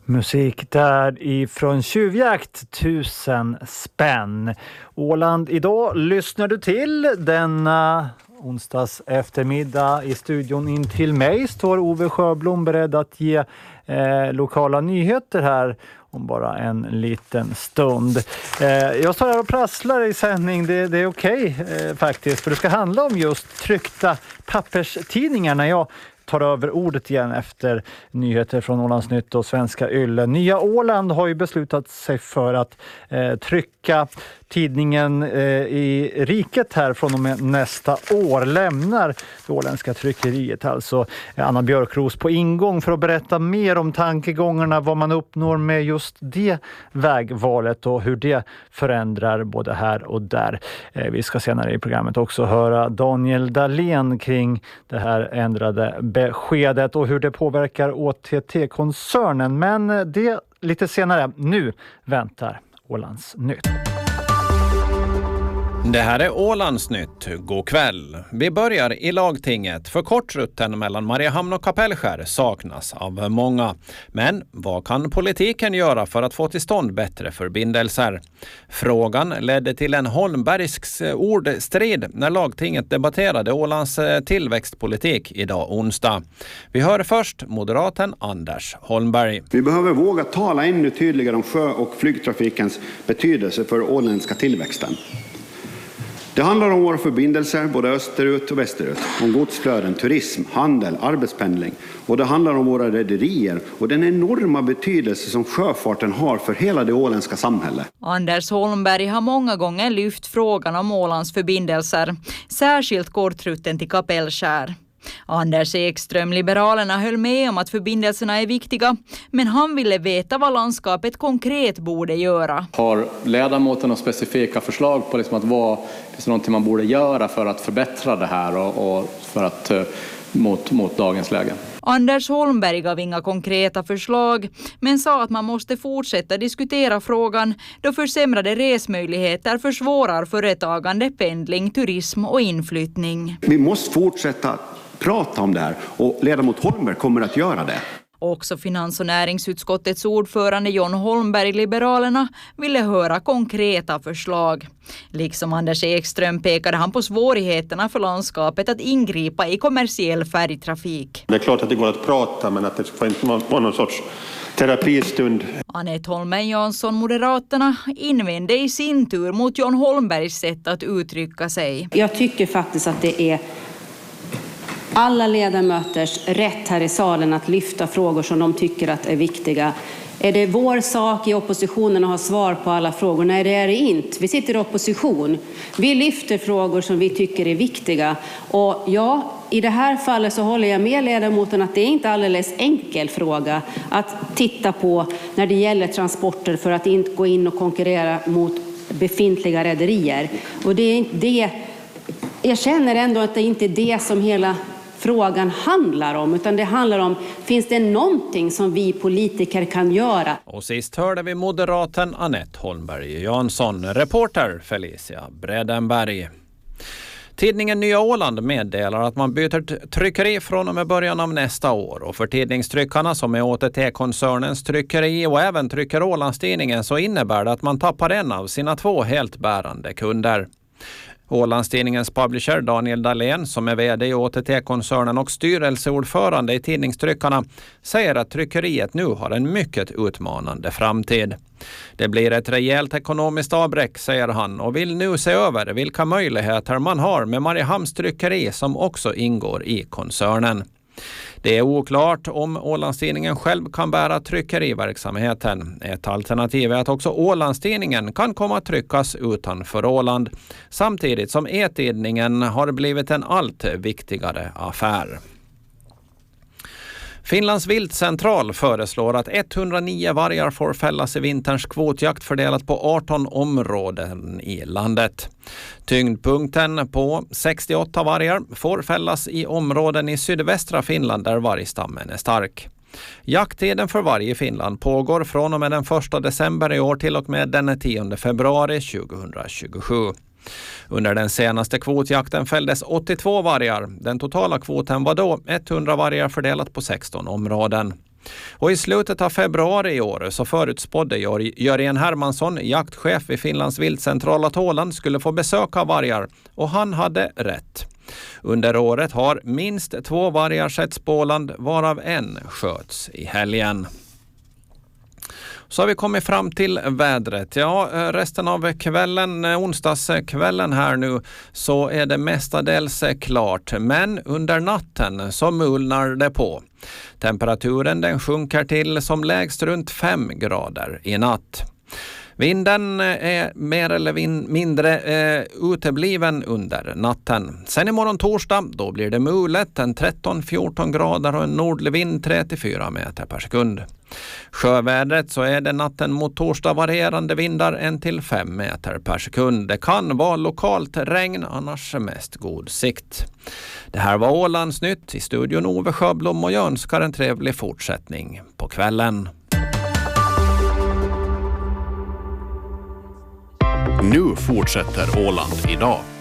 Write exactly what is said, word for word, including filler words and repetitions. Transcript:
Musik där ifrån Tjuvjakt, tusen spänn. Åland idag lyssnar du till denna onsdags eftermiddag. I studion in till mig står Ove Sjöblom beredd att ge eh, lokala nyheter här om bara en liten stund. Eh, jag står här och prasslar i sändning, det, det är okej okay, eh, faktiskt. För det ska handla om just tryckta papperstidningar när jag tar över ordet igen efter nyheter från Ålandsnytt och Svenska Yle. Nya Åland har ju beslutat sig för att eh, trycka tidningen eh, i riket här från och med nästa år. Lämnar det åländska tryckeriet alltså. Anna Björkros på ingång för att berätta mer om tankegångarna, vad man uppnår med just det vägvalet och hur det förändrar både här och där. Eh, vi ska senare i programmet också höra Daniel Dahlén kring det här ändrade beskedet och hur det påverkar Å T T-koncernen. Men det lite senare. Nu väntar Ålandsnytt. Det här är Ålandsnytt. God kväll. Vi börjar i lagtinget. För kortrutten mellan Mariehamn och Kapellskär saknas av många. Men vad kan politiken göra för att få till stånd bättre förbindelser? Frågan ledde till en Holmbergs ordstrid när lagtinget debatterade Ålands tillväxtpolitik idag onsdag. Vi hör först moderaten Anders Holmberg. Vi behöver våga tala ännu tydligare om sjö- och flygtrafikens betydelse för åländska tillväxten. Det handlar om våra förbindelser både österut och västerut, om godsflöden, turism, handel, arbetspendling. Och det handlar om våra rederier och den enorma betydelse som sjöfarten har för hela det åländska samhället. Anders Holmberg har många gånger lyft frågan om Ålands förbindelser, särskilt kortrutten till Kapellskär. Anders Ekström, Liberalerna, höll med om att förbindelserna är viktiga, men han ville veta vad landskapet konkret borde göra. Har ledamoten några specifika förslag på liksom att vad finns någonting man borde göra för att förbättra det här och, och för att mot, mot dagens läge? Anders Holmberg gav inga konkreta förslag, men sa att man måste fortsätta diskutera frågan då försämrade resmöjligheter försvårar företagande, pendling, turism och inflyttning. Vi måste fortsätta prata om det här och ledamot Holmberg kommer att göra det. Också finans- och näringsutskottets ordförande John Holmberg, Liberalerna, ville höra konkreta förslag. Liksom Anders Ekström pekade han på svårigheterna för landskapet att ingripa i kommersiell färgtrafik. Det är klart att det går att prata, men att det får inte vara någon sorts terapistund. Anette Holmen Jansson, Moderaterna, invände i sin tur mot John Holmbergs sätt att uttrycka sig. Jag tycker faktiskt att det är alla ledamöters rätt här i salen att lyfta frågor som de tycker att är viktiga. Är det vår sak i oppositionen att ha svar på alla frågor? Nej, det är det inte. Vi sitter i opposition. Vi lyfter frågor som vi tycker är viktiga. Och ja, i det här fallet så håller jag med ledamoten att det är inte alldeles enkel fråga att titta på när det gäller transporter för att inte gå in och konkurrera mot befintliga rederier. Och det är inte det. Jag känner ändå att det inte är det som hela frågan handlar om, utan det handlar om, finns det någonting som vi politiker kan göra? Och sist hörde vi moderaten Anette Holmberg Jansson, reporter Felicia Bredenberg. Tidningen Nya Åland meddelar att man byter tryckeri från och med början av nästa år. Och för tidningstryckarna som är Å T T-koncernens tryckeri och även trycker Ålandstidningen så innebär det att man tappar en av sina två helt bärande kunder. Ålandstidningens publisher Daniel Dahlén, som är vd i Å T T-koncernen och styrelseordförande i tidningstryckarna, säger att tryckeriet nu har en mycket utmanande framtid. Det blir ett rejält ekonomiskt avbräck, säger han, och vill nu se över vilka möjligheter man har med Mariehamns tryckeri som också ingår i koncernen. Det är oklart om Ålandstidningen själv kan bära tryckeriverksamheten. Ett alternativ är att också Ålandstidningen kan komma att tryckas utanför Åland, samtidigt som e-tidningen har blivit en allt viktigare affär. Finlands viltcentral föreslår att etthundranio vargar får fällas i vinterns kvotjakt fördelat på arton områden i landet. Tyngdpunkten på sextioåtta vargar får fällas i områden i sydvästra Finland där vargstammen är stark. Jakttiden för varg i Finland pågår från och med den första december i år till och med den tionde februari tjugohundratjugosju. Under den senaste kvotjakten fälldes åttiotvå vargar. Den totala kvoten var då etthundra vargar fördelat på sexton områden. Och i slutet av februari i år så förutspådde Jörgen Hermansson, jaktchef vid Finlands viltcentral, att Åland skulle få besök av vargar, och han hade rätt. Under året har minst två vargar setts på Åland, varav en sköts i helgen. Så har vi kommit fram till vädret. Ja, resten av kvällen, onsdagskvällen här nu, så är det mestadels klart. Men under natten så mulnar det på. Temperaturen den sjunker till som lägst runt fem grader i natt. Vinden är mer eller vin- mindre eh, utebliven under natten. Sen imorgon torsdag, då blir det mulet, en tretton till fjorton grader och en nordlig vind tre till fyra meter per sekund. Sjövädret så är det natten mot torsdag varierande vindar en till fem meter per sekund. Det kan vara lokalt regn, annars mest god sikt. Det här var Ålands nytt. I studion Ove Sjöblom, och jag önskar en trevlig fortsättning på kvällen. Nu fortsätter Åland idag.